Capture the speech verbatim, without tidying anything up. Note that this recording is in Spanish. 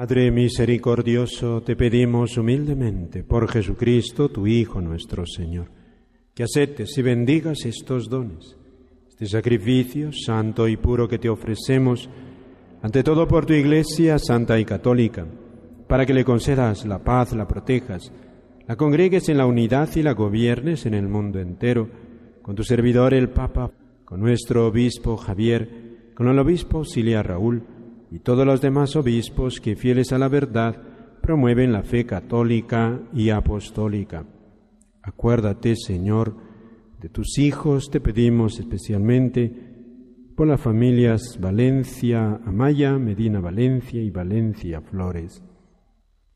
Padre misericordioso, te pedimos humildemente, por Jesucristo, tu Hijo nuestro Señor, que aceptes y bendigas estos dones, este sacrificio santo y puro que te ofrecemos, ante todo por tu Iglesia santa y católica, para que le concedas la paz, la protejas, la congregues en la unidad y la gobiernes en el mundo entero, con tu servidor el Papa, con nuestro obispo Javier, con el obispo auxiliar Raúl, y todos los demás obispos que, fieles a la verdad, promueven la fe católica y apostólica. Acuérdate, Señor, de tus hijos, te pedimos especialmente por las familias Valencia Amaya, Medina Valencia y Valencia Flores.